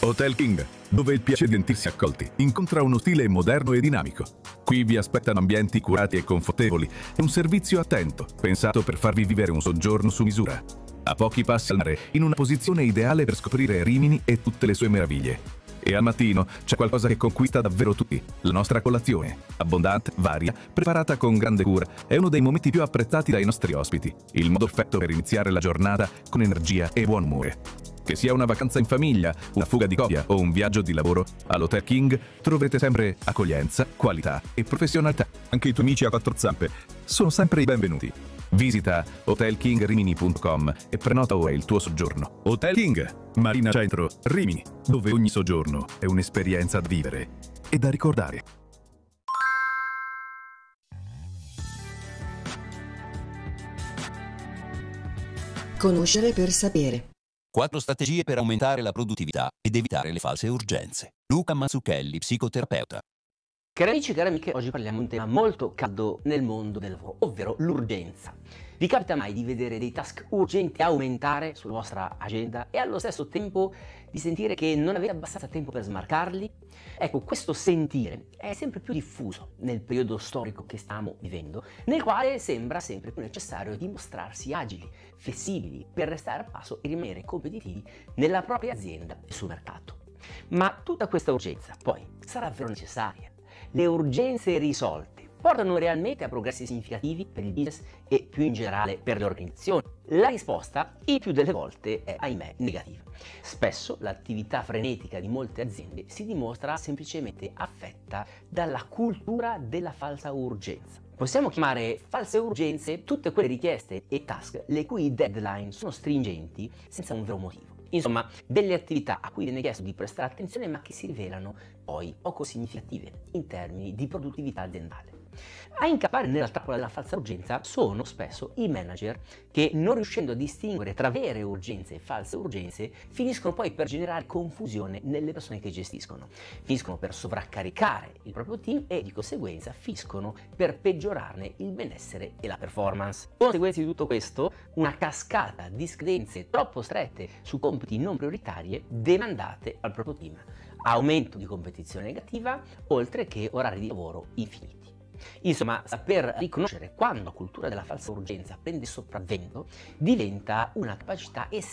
Hotel King, dove il piacere di sentirsi accolti incontra uno stile moderno e dinamico. Qui vi aspettano ambienti curati e confortevoli e un servizio attento, pensato per farvi vivere un soggiorno su misura. A pochi passi al mare, in una posizione ideale per scoprire Rimini e tutte le sue meraviglie. E al mattino c'è qualcosa che conquista davvero tutti: la nostra colazione. Abbondante, varia, preparata con grande cura, è uno dei momenti più apprezzati dai nostri ospiti. Il modo perfetto per iniziare la giornata con energia e buon umore. Che sia una vacanza in famiglia, una fuga di coppia o un viaggio di lavoro, all'Hotel King troverete sempre accoglienza, qualità e professionalità. Anche i tuoi amici a quattro zampe sono sempre i benvenuti. Visita hotelkingrimini.com e prenota ora il tuo soggiorno. Hotel King, Marina Centro, Rimini, dove ogni soggiorno è un'esperienza da vivere e da ricordare. Conoscere per sapere. 4 strategie per aumentare la produttività ed evitare le false urgenze. Luca Mazzucchelli, psicoterapeuta. Cari amici e cari amiche, oggi parliamo di un tema molto caldo nel mondo del lavoro, ovvero l'urgenza. Vi capita mai di vedere dei task urgenti aumentare sulla vostra agenda e allo stesso tempo di sentire che non avete abbastanza tempo per smarcarli? Ecco, questo sentire è sempre più diffuso nel periodo storico che stiamo vivendo, nel quale sembra sempre più necessario dimostrarsi agili, flessibili, per restare a passo e rimanere competitivi nella propria azienda e sul mercato. Ma tutta questa urgenza poi sarà davvero necessaria? Le urgenze risolte portano realmente a progressi significativi per il business e più in generale per le organizzazioni? La risposta, il più delle volte, è ahimè negativa. Spesso l'attività frenetica di molte aziende si dimostra semplicemente affetta dalla cultura della falsa urgenza. Possiamo chiamare false urgenze tutte quelle richieste e task le cui deadline sono stringenti senza un vero motivo. Insomma, delle attività a cui viene chiesto di prestare attenzione ma che si rivelano poi poco significative in termini di produttività aziendale. A incappare nella trappola della falsa urgenza sono spesso i manager che, non riuscendo a distinguere tra vere urgenze e false urgenze, finiscono poi per generare confusione nelle persone che gestiscono, finiscono per sovraccaricare il proprio team e di conseguenza finiscono per peggiorarne il benessere e la performance. Conseguenze di tutto questo, una cascata di scadenze troppo strette su compiti non prioritarie demandate al proprio team, aumento di competizione negativa, oltre che orari di lavoro infiniti. Insomma, saper riconoscere quando la cultura della falsa urgenza prende sopravvento diventa una capacità essenziale